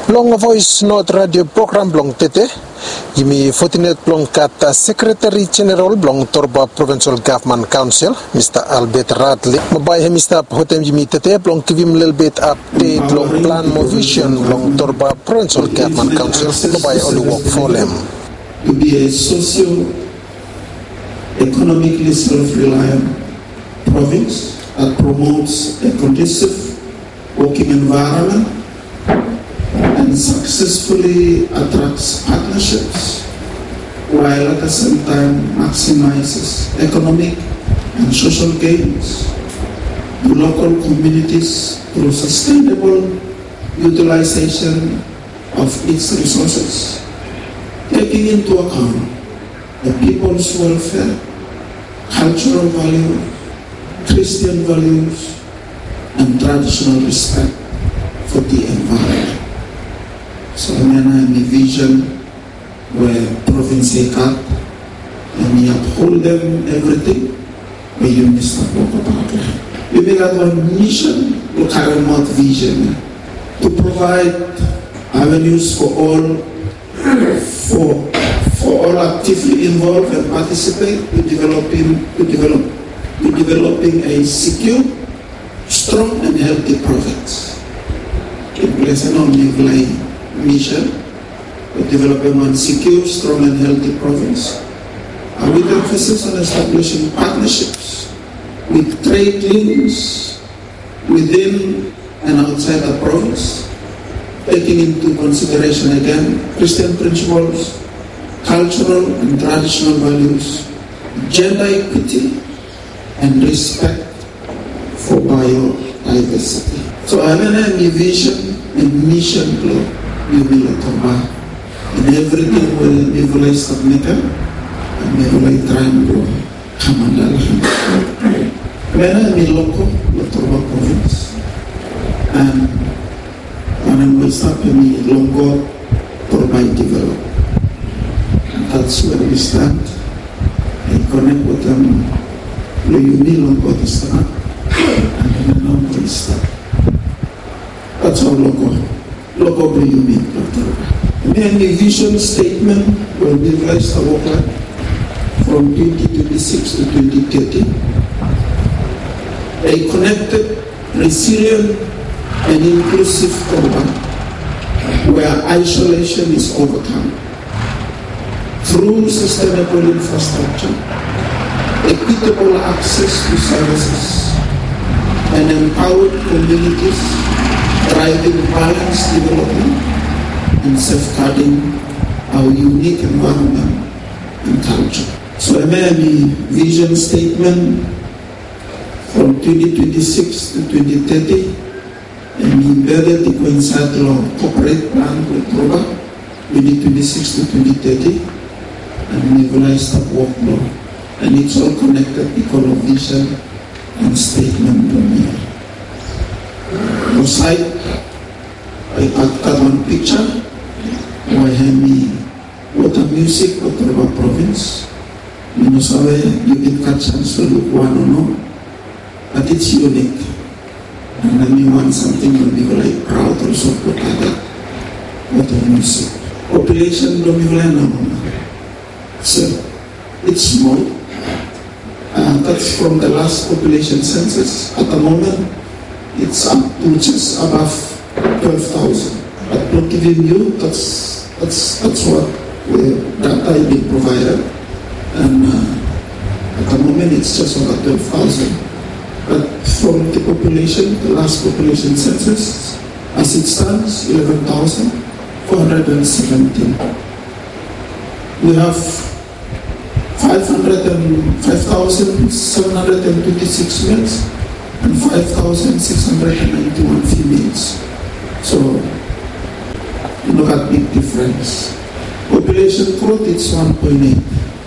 Long Voice Note Radio Program Blong Tete, Yimi Fortinet Blong Kata Secretary General Blong Torba Provincial Government Council, Mr. Albert Radley. Mabay Mr. Hotem Yimi Tete Blong Kivim little bit update Long Plan Movision Blong Torba Provincial Government Council. Mabay only work for them. To be a socio-economically self-reliant province that promotes a conducive working environment and successfully attracts partnerships while at the same time maximizes economic and social gains to local communities through sustainable utilization of its resources, taking into account the people's welfare, cultural value, Christian values, and traditional respect for the environment. So I vision where province cut and we uphold them everything where you miss the book about it. We make our mission to carry out vision to provide avenues for all actively involved and participate to developing a secure, strong and healthy province. In place and only mission of developing one secure, strong and healthy province, with emphasis on establishing partnerships with trade links within and outside the province, taking into consideration again Christian principles, cultural and traditional values, gender equity, and respect for biodiversity. So I have a vision and mission club. We will and everything will be very submitted and we will try and grow. When I'm in local province and when I'm in Longo provide develop. And that's where we stand and connect with them. You need Longo to start and then Longo to start. That's how local do you mean, Dr. Then the vision statement will be released from 2026 to 2030. A connected, resilient, and inclusive program where isolation is overcome through sustainable infrastructure, equitable access to services, and empowered communities driving balanced development and safeguarding our unique environment and culture. So a vision statement from 2026 to 2030 and embedded the coincide law corporate plan with Proba 2026 to 2030 and mobilized up work law. And it's all connected because of vision and statement from here. On site, I got one picture where what a music of Proba province. You know, so you can catch and so look one or no, but it's unique. And then you want something to be very proud also put like that. What a music. Population don't be very normal. So it's small. That's from the last population census. At the moment, it's up to just above 12,000. But not giving you, that's what the data is being provided. And at the moment, it's just over 12,000. But from the population, the last population census, as it stands, 11,417. We have 5,726 males and 5,691 females. So, you know that big difference. Population growth, it's 1.8.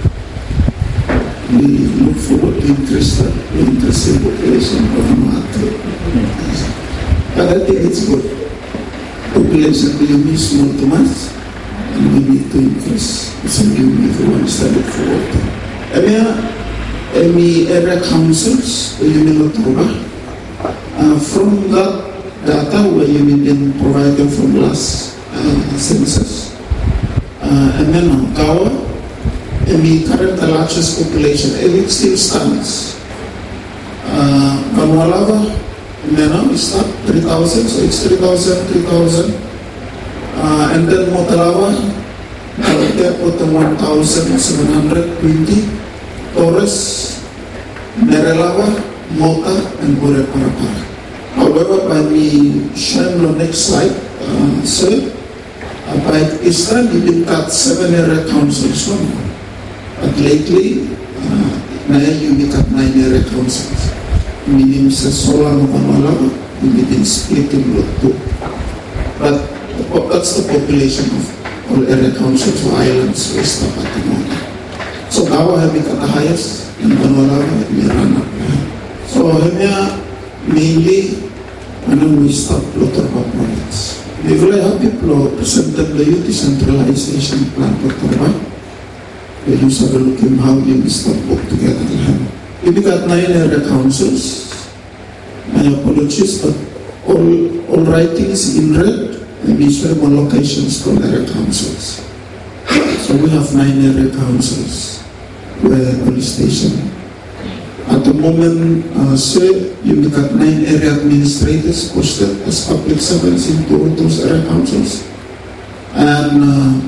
We look forward to increase the population of Mahathir. But I think it's good. Population will be small to mass, and we need to increase. So everyone started forward. Area councils, from that data where you been provided from last census. And then Gawa, and the current largest population, it still stands. Vanuatu, Mena, is up 3,000, so it's 3,000, 3,000. And then Motalawa, there put 1,720. Torres, Merelawa, Mota, and Bure Parapara. However, by the shame on next slide, sir, by Eastern, we've been cut 7 area councils. But lately, now you cut 9 area councils. Meaning, Sola Vanuatu, we've been split in block 2. But that's the population of all area councils or islands west of at the moment. So Gawa have got the highest, and Vanuatu we run up. So here mainly we start Torba province. We will have people present them the youth decentralization plan for Torba. We use a look at how we start work together. We got 9 area councils. My apologies, but all writings in red. And we show more locations for area councils. So we have 9 area councils where police station. At the moment, sir, you got 9 area administrators posted as public servants in those area councils. And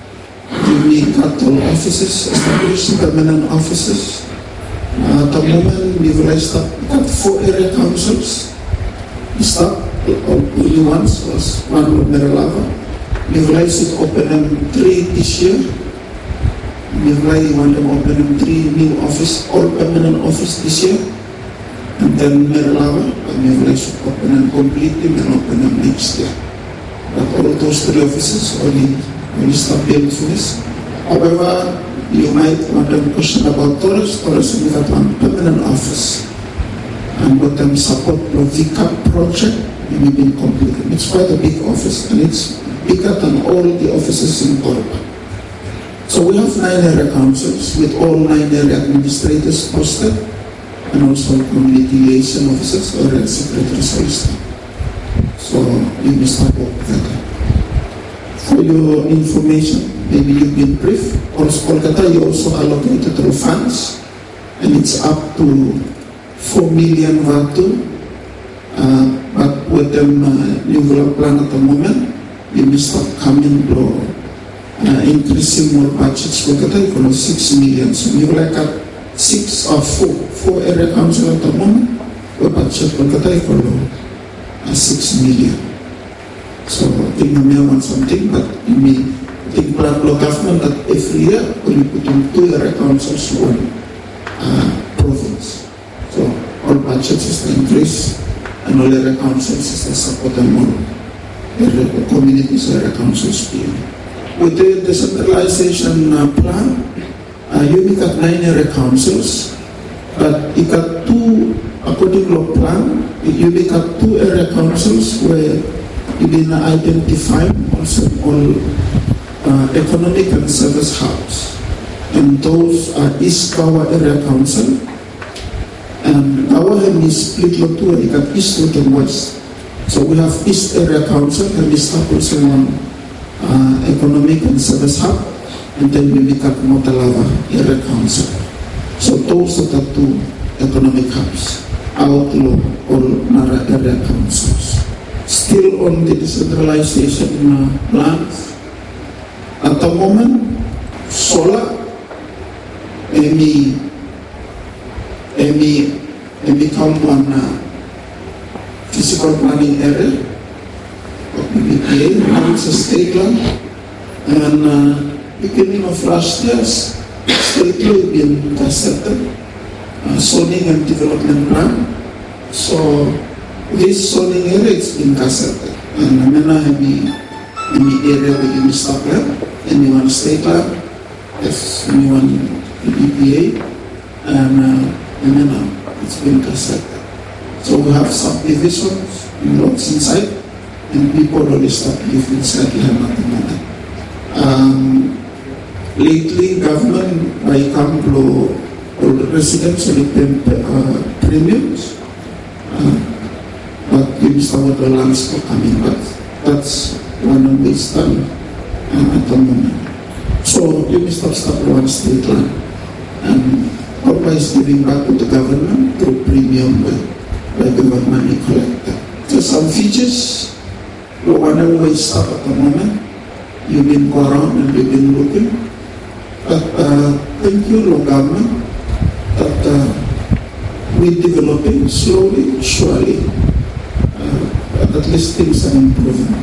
we got all offices established, permanent offices. At the moment, we've raised up, we got 4 area councils. We start. Only once was one of Merelawa. We've realized it open them 3 this year. We've realized one them open them 3 new office, all permanent office this year. And then Merelawa, we've realized it open them completely and open them next year. But all those 3 offices only start building for this. However, you might want to question about Torres. Torres, we have one permanent office. And with them support the VCAP project. We've been completed. It's quite a big office, and it's bigger than all the offices in Torba. So we have 9 area councils with all 9 area administrators posted, and also community liaison officers or secretaries of staff. So we will start work together. For your information, maybe you've been briefed. Kolkata, you also allocated through funds, and it's up to 4 million Watu. But with them new plan at the moment, we will start coming to increasing more budgets. We're going to 6 million. So we will like 6 or 4 area council at the moment. We budget we're going to 6 million. So I think we may want something, but we may think plan government that every year we put in 2 area councils to one province. So all budgets is to increase. And all area councils is to support them more. The communities area councils being. With the decentralization plan, you got 9 area councils, but you got 2, according to the plan, you got 2 area councils where you've been identified also all economic and service hubs. And those are East Gawa Area Council. And our is split into 2, we got East, and West. So we have East Area Council, and we start also on Economic and Service Hub, and then we become Motalawa Area Council. So those are the 2 economic hubs, outlaw all Nara Area Councils. Still on the decentralization plans. At the moment, Sola, become one physical planning area of BPA. Now it's a state land, and beginning of last year, state law been accepted, zoning and development plan. So this zoning area has been accepted, and Mena any area where you stop land, anyone state land, if anyone BPA, and Mena. It's been accepted. So we have subdivisions, lots inside, and people already start living inside land at the moment. Lately, government by Kamplo, all the residents will pay premiums, but you start with the lands for coming, but that's one way stand at the moment. So you must have started one state land. And Torba is giving back to the government through premium by government collector. So some features, the one way stop at the moment. You've been going around and you've been looking. But thank you, Lord Government, that we're developing slowly, surely. At least things are improving.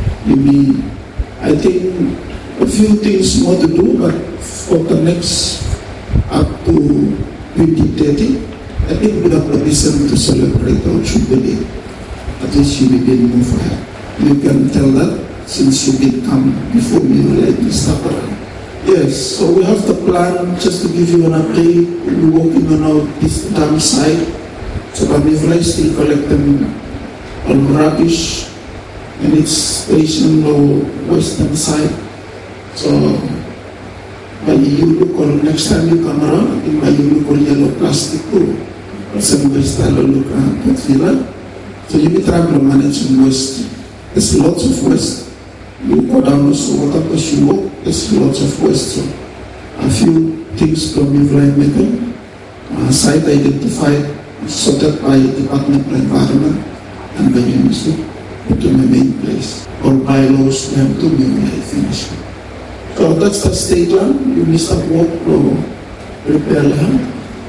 I think a few things more to do, but for the next up to 2030, I think we have a reason to celebrate our jubilee. At least you will be moved ahead. You can tell that since you did come before me, like Mr. Parang. Yes, so we have the plan, just to give you an update. We're working on our this dam site. So Pamivla is still collecting on rubbish in its station or western side. So when you look on next time you come around, I think when you look on yellow plastic too. Some waste I look at Villa. So you be trying to manage waste. There's lots of waste. You go down also water because you walk, there's lots of waste. So a few things from environmental site identified, sorted by Department of Environment, and then you must put in the main place. Or bylaws we have to be finished. So that's the state land. You must have work to prepare land.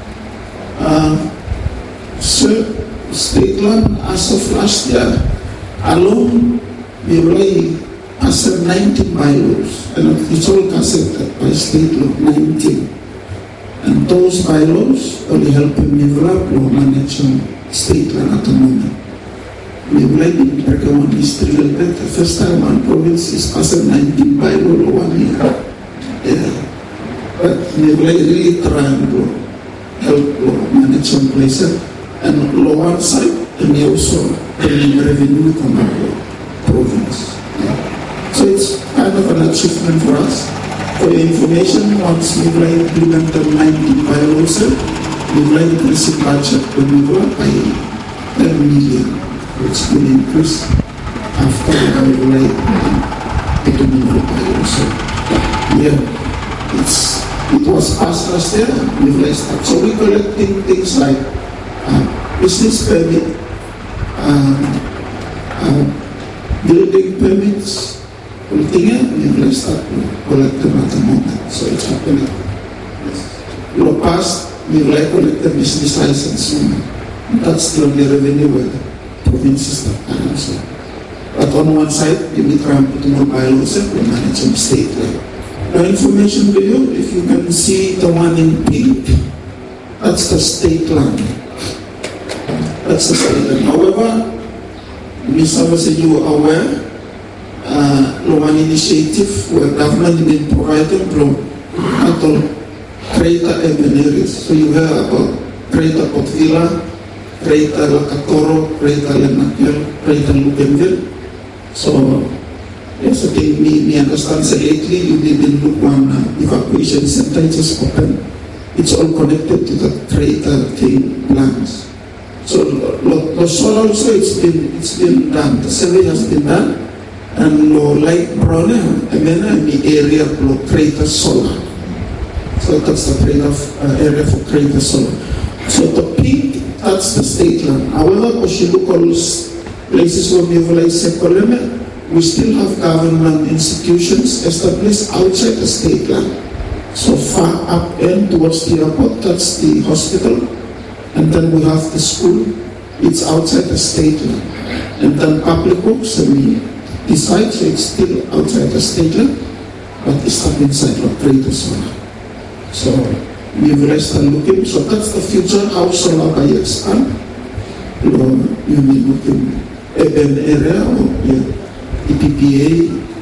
So state land as of last year alone, we already passed 19 bylaws, and it's all casted by state law, 19. And those bylaws only help me develop or manage state land at the moment. We would like to recommend history a little bit. The first time one province is passed 19 bylaws in 1 year. Yeah. But we would like really try to help manage some places. And on one side, and we also bring revenue from our province. Yeah. So it's kind of an achievement for us. For your information, once we've implemented 19 bylaws, we've increased the budget to by 10 million, which will increase after we've put in the bylaws. So yeah, it was passed last year, we've started. So we're collecting things like business permit, building permits, we've started collecting at the moment. So it's happening. Yes. Past, we've collected business license. That's the only revenue where the provinces are also. But on one side, we try and put more bylaws and we manage some state level. The information to you, if you can see the one in pink, that's the state land. That's the state land. However, Mr. Vassar, you are aware, one initiative where government has been providing from greater urban areas. So you hear about Greater Port Vila, Greater Lakatoro, Greater Lenakel, Greater Luganville. So yes, I think me understand. So lately you didn't look one evacuation center just open. It's all connected to the greater thing plans. So the solar also it's been done. The survey has been done, and light brown and then the area of greater solar. So that's the area for greater solar. So the pink, that's the state land. However, if you look at places where we have Sekoleme, we still have government institutions established outside the state land. So far up end towards the airport, that's the hospital. And then we have the school, it's outside the state land. And then public works, and we decide, so it's still outside the state land, but it's not inside of greater solar. So we will start looking, so that's the future, how solar by expand. You may look in urban area or the PPA